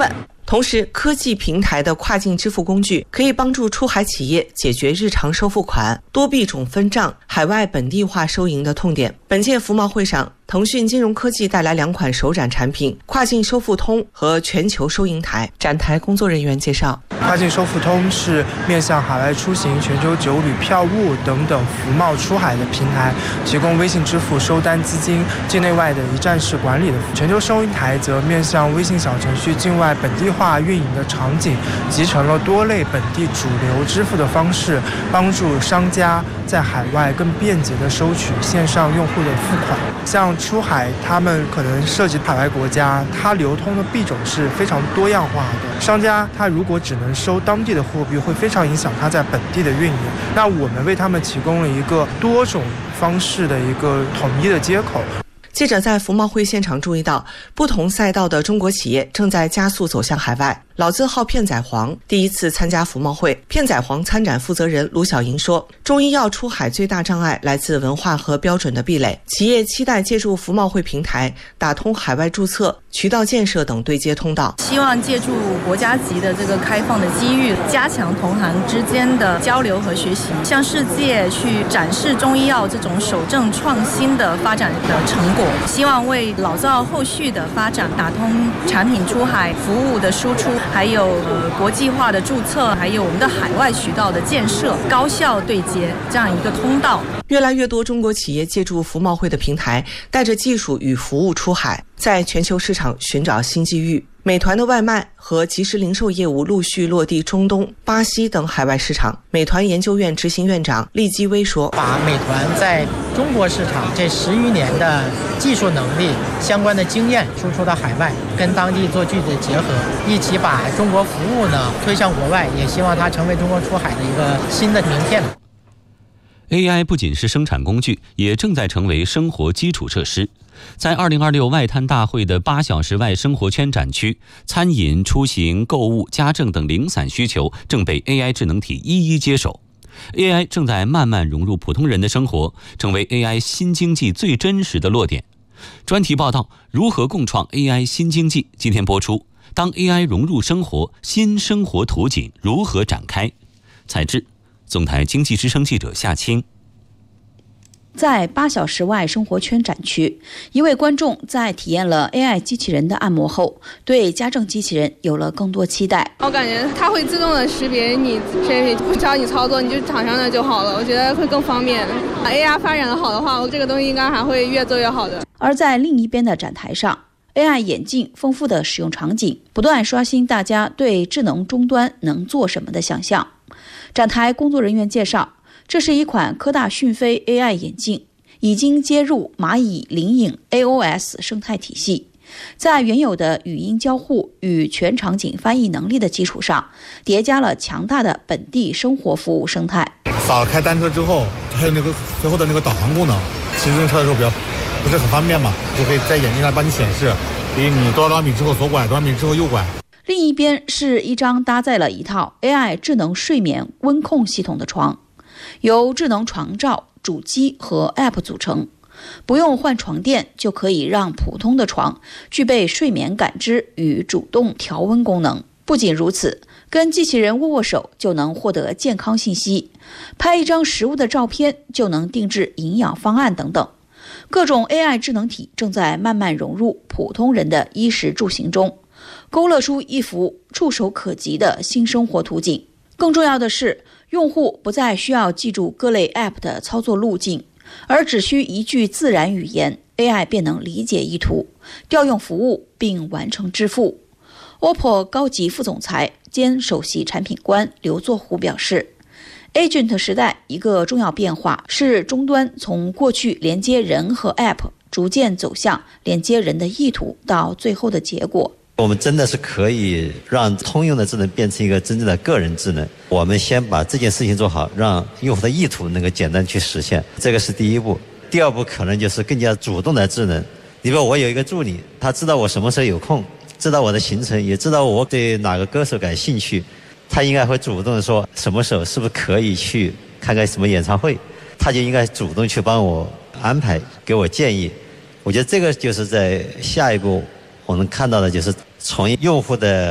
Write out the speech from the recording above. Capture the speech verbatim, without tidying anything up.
本。同时，科技平台的跨境支付工具可以帮助出海企业解决日常收付款、多币种分账、海外本地化收银的痛点。本届服贸会上，腾讯金融科技带来两款首展产品：跨境收付通和全球收银台。展台工作人员介绍， 跨境收付通是面向海外出行、全球酒旅、票务等等服贸出海的平台，提供微信支付、收单、资金、境内外的一站式管理的。全球收银台则面向微信小程序境外本地化运营的场景，集成了多类本地主流支付的方式，帮助商家在海外更便捷地收取线上用户的付款。像出海，他们可能涉及海外国家，它流通的币种是非常多样化的。商家他如果只能收当地的货币，会非常影响他在本地的运营。那我们为他们提供了一个多种方式的一个统一的接口。 记者在服贸会现场注意到，不同赛道的中国企业正在加速走向海外。老字号片仔癀第一次参加服贸会，片仔癀参展负责人卢小莹说，中医药出海最大障碍来自文化和标准的壁垒，企业期待借助服贸会平台打通海外注册、渠道建设等对接通道， 希望借助国家级的这个开放的机遇，加强同行之间的交流和学习，向世界去展示中医药这种守正创新的发展的成果，希望为老字号后续的发展打通产品出海、服务的输出，还有呃国际化的注册，还有我们的海外渠道的建设，高效对接这样一个通道。 越来越多中国企业借助服贸会的平台，带着技术与服务出海，在全球市场寻找新机遇。美团的外卖和即时零售业务陆续落地中东、巴西等海外市场。美团研究院执行院长厉基威说， 把美团在中国市场这十余年的技术能力、相关的经验输出到海外，跟当地做具体的结合，一起把中国服务呢推向国外，也希望它成为中国出海的一个新的名片。 A I 不仅是生产工具，也正在成为生活基础设施。在二零二六外滩大会的八小时外生活圈展区，餐饮、出行、购物、家政等零散需求正被 A I 智能体一一接手。A I 正在慢慢融入普通人的生活，成为 A I 新经济最真实的落点。专题报道：如何共创 A I 新经济？今天播出。当 A I 融入生活，新生活图景如何展开？采制：总台经济之声记者夏青。 在八小时外生活圈展区，一位观众在体验了 A I 机器人的按摩后，对家政机器人有了更多期待。 我感觉它会自动的识别你身体，不需要你操作，你就躺上那就好了。我觉得会更方便。A I 发展的好的话，我这个东西应该还会越做越好的。 而在另一边的展台上， A I 眼镜丰富的使用场景，不断刷新大家对智能终端能做什么的想象。展台工作人员介绍，这是一款科大讯飞 A I 眼镜，已经接入蚂蚁灵影 A O S 生态体系，在原有的语音交互与全场景翻译能力的基础上，叠加了强大的本地生活服务生态。 扫开单车之后，还有那个最后的那个导航功能，骑自行车的时候比较不是很方便嘛，就可以在眼镜上帮你显示，比如你多少米之后左拐，多少米之后右拐。 另一边是一张搭载了一套 A I 智能睡眠温控系统的床，由智能床罩、主机和 App 组成，不用换床垫就可以让普通的床具备睡眠感知与主动调温功能。不仅如此，跟机器人握握手就能获得健康信息，拍一张食物的照片就能定制营养方案等等。各种 A I 智能体正在慢慢融入普通人的衣食住行中，勾勒出一幅触手可及的新生活图景。更重要的是，用户不再需要记住各类 App 的操作路径，而只需一句自然语言， A I 便能理解意图，调用服务并完成支付。 O P P O 高级副总裁兼首席产品官刘作虎表示， Agent 时代一个重要变化是终端从过去连接人和 App 逐渐走向连接人的意图到最后的结果。 我们真的是可以让通用的智能变成一个真正的个人智能。我们先把这件事情做好，让用户的意图能够简单去实现，这个是第一步。第二步可能就是更加主动的智能。你比如我有一个助理，他知道我什么时候有空，知道我的行程，也知道我对哪个歌手感兴趣，他应该会主动的说什么时候是不是可以去看看什么演唱会，他就应该主动去帮我安排，给我建议。我觉得这个就是在下一步我们看到的，就是从用户的